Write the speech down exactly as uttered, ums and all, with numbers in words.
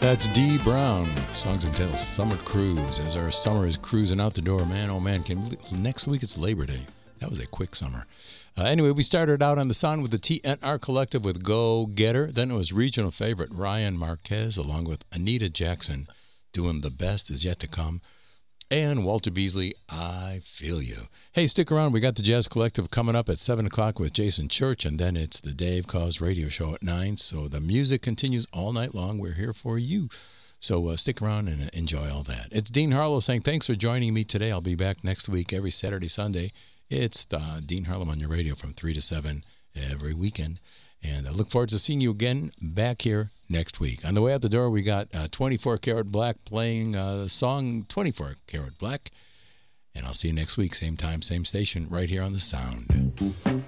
That's Dee Brown. Songs entitled Summer Cruise. As our summer is cruising out the door, man, oh man, can next week it's Labor Day. That was a quick summer. Uh, anyway, we started out on the sound with the T N R Collective with Go Getter. Then it was regional favorite Ryan Marquez along with Anita Jackson doing The Best Is Yet to Come. And Walter Beasley, I Feel You. Hey, stick around. We got the Jazz Collective coming up at seven o'clock with Jason Church, and then it's the Dave Cause radio show at nine. So the music continues all night long. We're here for you. So uh, stick around and enjoy all that. It's Dean Harlow saying thanks for joining me today. I'll be back next week every Saturday, Sunday. It's the Dean Harlow on your radio from three to seven every weekend. And I look forward to seeing you again back here next week. On the way out the door, we got uh, twenty-four Karat Black playing uh, the song twenty-four Karat Black. And I'll see you next week, same time, same station, right here on The Sound.